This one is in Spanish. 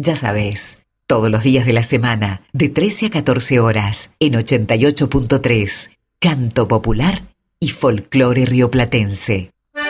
Ya sabes, todos los días de la semana, de 13 a 14 horas, en 88.3, Canto Popular y Folclore Rioplatense.